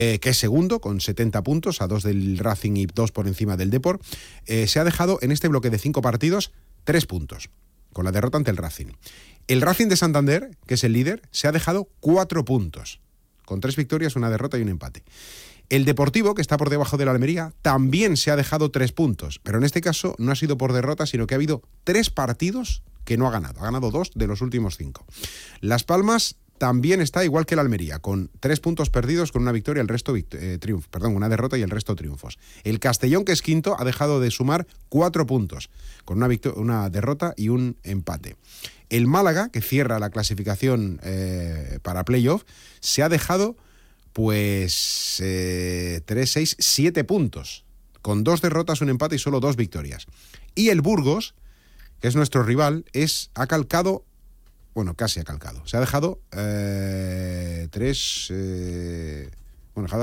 que es segundo con 70 puntos, a 2 del Racing y 2 por encima del Depor, se ha dejado en este bloque de 5 partidos 3 puntos, con la derrota ante el Racing. El Racing de Santander, que es el líder, se ha dejado 4 puntos, con 3 victorias, una derrota y un empate. El Deportivo, que está por debajo de la Almería, también se ha dejado 3 puntos, pero en este caso no ha sido por derrota, sino que ha habido 3 partidos que no ha ganado 2 de los últimos 5. Las Palmas también está igual que la Almería, con 3 puntos perdidos, con una victoria, el resto una derrota y el resto triunfos. El Castellón, que es quinto, ha dejado de sumar 4 puntos, con una derrota y un empate. El Málaga, que cierra la clasificación para playoff, se ha dejado 7 puntos, con 2 derrotas, un empate y solo 2 victorias. Y el Burgos, que es nuestro rival, ha calcado, casi ha calcado. Se ha dejado 3...